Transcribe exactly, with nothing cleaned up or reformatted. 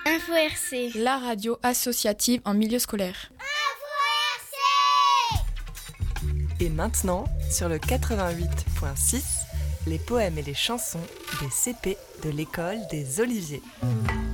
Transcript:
Info R C. La radio associative en milieu scolaire. Info R C. Et maintenant, sur le quatre-vingt-huit virgule six, les poèmes et les chansons des C P de l'école des Oliviers.